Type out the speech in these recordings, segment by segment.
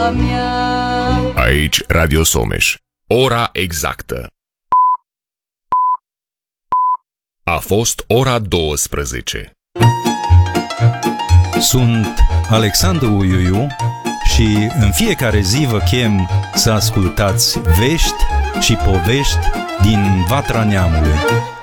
mea. Aici Radio Someș. Ora exactă. A fost ora 12. Sunt Alexandru Uiuiu și în fiecare zi vă chem să ascultați vești și povești din Vatra Neamului.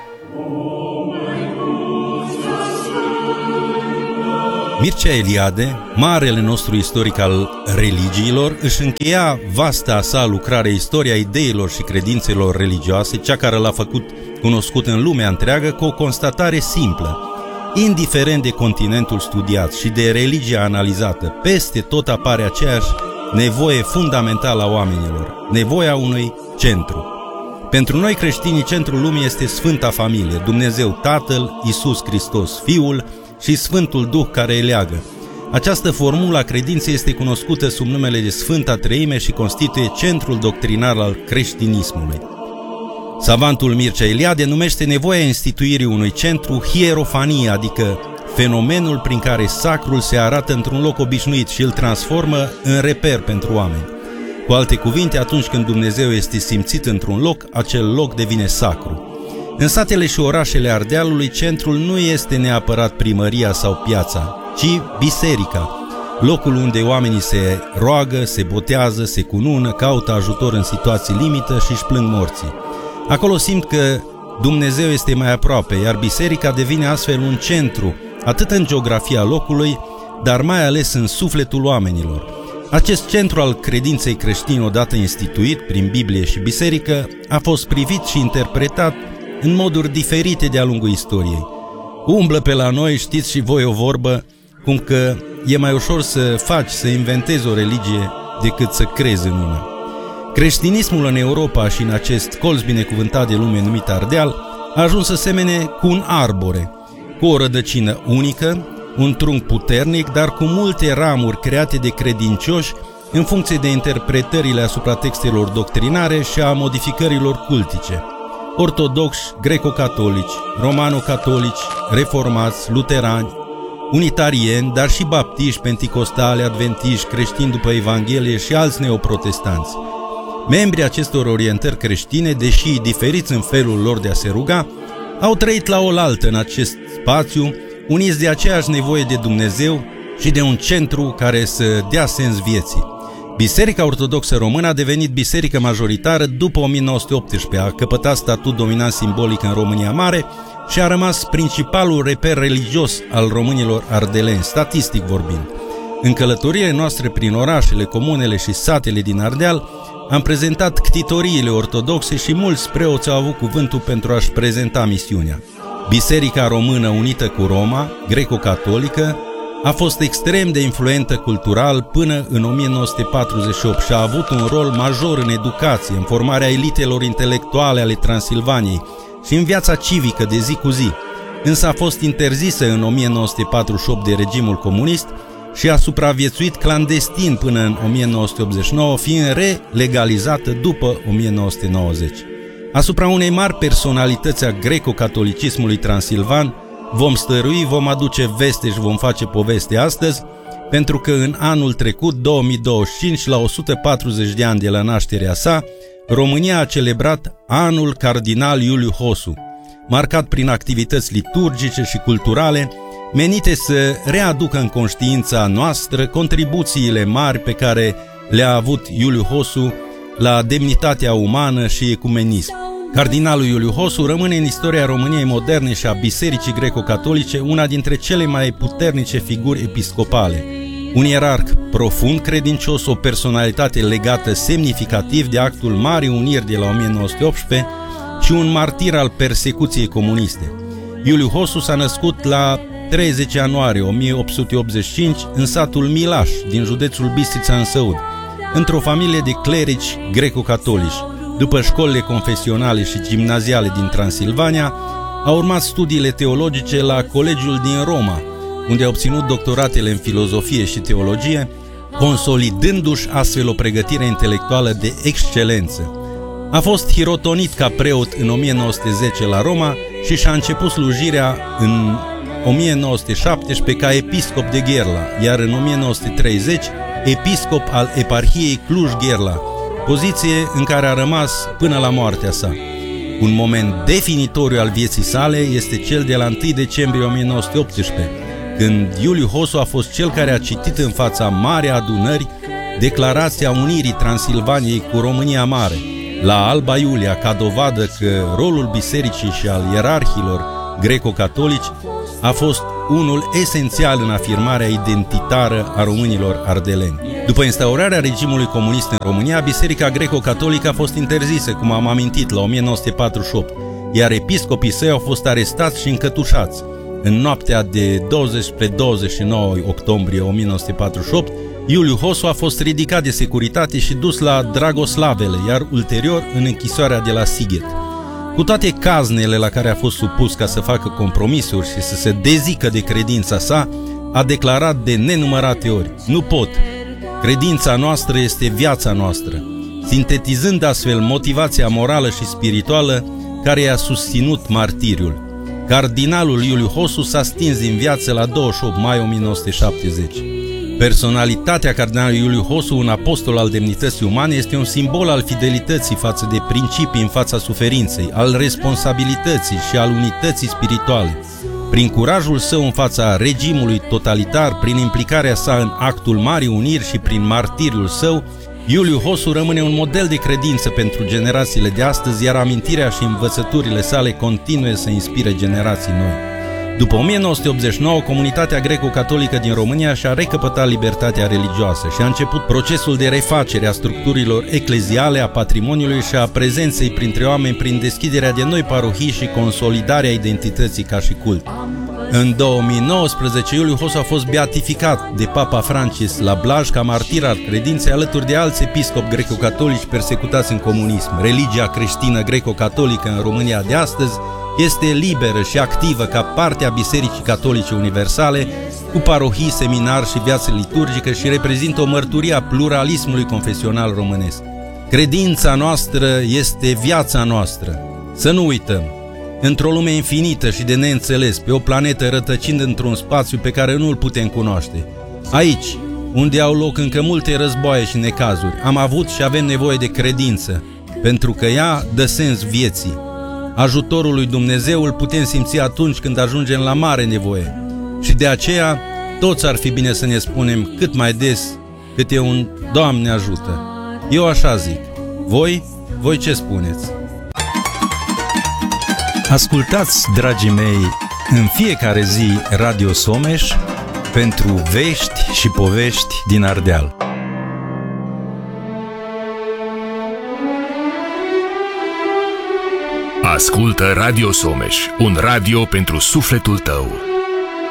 Mircea Eliade, marele nostru istoric al religiilor, își încheia vasta sa lucrare Istoria ideilor și credințelor religioase, cea care l-a făcut cunoscut în lumea întreagă, cu o constatare simplă. Indiferent de continentul studiat și de religia analizată, peste tot apare aceeași nevoie fundamentală a oamenilor, nevoia unui centru. Pentru noi creștinii, centrul lumii este Sfânta Familie, Dumnezeu Tatăl, Iisus Hristos Fiul și Sfântul Duh care îi leagă. Această formulă a credinței este cunoscută sub numele de Sfânta Treime și constituie centrul doctrinar al creștinismului. Savantul Mircea Eliade numește nevoia instituirii unui centru hierofanie, adică fenomenul prin care sacrul se arată într-un loc obișnuit și îl transformă în reper pentru oameni. Cu alte cuvinte, atunci când Dumnezeu este simțit într-un loc, acel loc devine sacru. În satele și orașele Ardealului, centrul nu este neapărat primăria sau piața, ci biserica, locul unde oamenii se roagă, se botează, se cunună, caută ajutor în situații limită și își plâng morții. Acolo simt că Dumnezeu este mai aproape, iar biserica devine astfel un centru, atât în geografia locului, dar mai ales în sufletul oamenilor. Acest centru al credinței creștine, odată instituit prin Biblie și biserică, a fost privit și interpretat în moduri diferite de-a lungul istoriei. Umblă pe la noi, știți și voi o vorbă, cum că e mai ușor să faci, să inventezi o religie decât să crezi în una. Creștinismul în Europa și în acest colț binecuvântat de lume numit Ardeal a ajuns să semene cu un arbore, cu o rădăcină unică, un trunchi puternic, dar cu multe ramuri create de credincioși în funcție de interpretările asupra textelor doctrinare și a modificărilor cultice. Ortodoxi, greco-catolici, romano-catolici, reformați, luterani, unitarieni, dar și baptiști, penticostali, adventiști, creștini după Evanghelie și alți neoprotestanți. Membrii acestor orientări creștine, deși diferiți în felul lor de a se ruga, au trăit la oaltă în acest spațiu, uniți de aceeași nevoie de Dumnezeu și de un centru care să dea sens vieții. Biserica Ortodoxă Română a devenit biserică majoritară după 1918, a căpătat statut dominant simbolic în România Mare și a rămas principalul reper religios al românilor ardeleni, statistic vorbind. În călătoriile noastre prin orașele, comunele și satele din Ardeal, am prezentat ctitoriile ortodoxe și mulți preoți au avut cuvântul pentru a-și prezenta misiunea. Biserica Română unită cu Roma, greco-catolică, a fost extrem de influentă cultural până în 1948 și a avut un rol major în educație, în formarea elitelor intelectuale ale Transilvaniei și în viața civică de zi cu zi. Însă a fost interzisă în 1948 de regimul comunist și a supraviețuit clandestin până în 1989, fiind relegalizată după 1990. Asupra unei mari personalități a greco-catolicismului transilvan vom stărui, vom aduce veste și vom face poveste astăzi, pentru că în anul trecut, 2025, la 140 de ani de la nașterea sa, România a celebrat anul Cardinal Iuliu Hosu, marcat prin activități liturgice și culturale, menite să readucă în conștiința noastră contribuțiile mari pe care le-a avut Iuliu Hosu la demnitatea umană și ecumenism. Cardinalul Iuliu Hosu rămâne în istoria României moderne și a Bisericii Greco-Catolice una dintre cele mai puternice figuri episcopale. Un ierarh profund credincios, o personalitate legată semnificativ de actul Marii Uniri de la 1918 și un martir al persecuției comuniste. Iuliu Hosu s-a născut la 30 ianuarie 1885 în satul Milaș, din județul Bistrița în Săud, într-o familie de clerici greco-catolici. După școlile confesionale și gimnaziale din Transilvania, a urmat studiile teologice la Colegiul din Roma, unde a obținut doctoratele în filozofie și teologie, consolidându-și astfel o pregătire intelectuală de excelență. A fost hirotonit ca preot în 1910 la Roma și și-a început slujirea în 1917 ca episcop de Gherla, iar în 1930 episcop al eparhiei Cluj-Gherla, poziție în care a rămas până la moartea sa. Un moment definitoriu al vieții sale este cel de la 1 decembrie 1918, când Iuliu Hosu a fost cel care a citit în fața Marei Adunări Declarația Unirii Transilvaniei cu România Mare, la Alba Iulia, ca dovadă că rolul bisericii și al ierarhilor greco-catolici a fost unul esențial în afirmarea identitară a românilor ardeleni. După instaurarea regimului comunist în România, biserica greco-catolică a fost interzisă, cum am amintit, la 1948, iar episcopii săi au fost arestați și încătușați. În noaptea de 20-29 octombrie 1948, Iuliu Hosu a fost ridicat de securitate și dus la Dragoslavele, iar ulterior în închisoarea de la Sighet. Cu toate caznele la care a fost supus ca să facă compromisuri și să se dezică de credința sa, a declarat de nenumărate ori: "Nu pot! Credința noastră este viața noastră", sintetizând astfel motivația morală și spirituală care i-a susținut martiriul. Cardinalul Iuliu Hosu s-a stins din viață la 28 mai 1970. Personalitatea cardinalului Iuliu Hosu, un apostol al demnității umane, este un simbol al fidelității față de principii în fața suferinței, al responsabilității și al unității spirituale. Prin curajul său în fața regimului totalitar, prin implicarea sa în actul Marii Uniri și prin martiriul său, Iuliu Hosu rămâne un model de credință pentru generațiile de astăzi, iar amintirea și învățăturile sale continuă să inspire generații noi. După 1989, comunitatea greco-catolică din România și-a recăpătat libertatea religioasă și a început procesul de refacere a structurilor ecleziale, a patrimoniului și a prezenței printre oameni prin deschiderea de noi parohii și consolidarea identității ca și cult. În 2019, Iuliu Hosu a fost beatificat de Papa Francis la Blaj ca martir al credinței, alături de alți episcopi greco-catolici persecutați în comunism. Religia creștină greco-catolică în România de astăzi este liberă și activă ca parte a Bisericii Catolice Universale, cu parohii, seminari și viață liturgică, și reprezintă o mărturie a pluralismului confesional românesc. Credința noastră este viața noastră. Să nu uităm, într-o lume infinită și de neînțeles, pe o planetă rătăcind într-un spațiu pe care nu îl putem cunoaște, aici, unde au loc încă multe războaie și necazuri, am avut și avem nevoie de credință, pentru că ea dă sens vieții. Ajutorul lui Dumnezeu îl putem simți atunci când ajungem la mare nevoie. Și de aceea, toți ar fi bine să ne spunem cât mai des câte un Doamne ajută. Eu așa zic. Voi ce spuneți? Ascultați, dragii mei, în fiecare zi Radio Someș pentru vești și povești din Ardeal. Ascultă Radio Someș, un radio pentru sufletul tău.